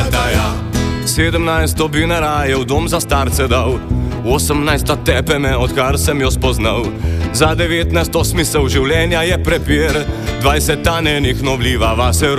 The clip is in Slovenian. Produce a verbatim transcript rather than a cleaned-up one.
brata, ja. Sedemnajsto bi naraje v dom za starce dal, osemnajsta tepe me, odkar sem jo spoznal. Za devetnajsto smisel življenja je prepir, dvajset tanenih novljiva vase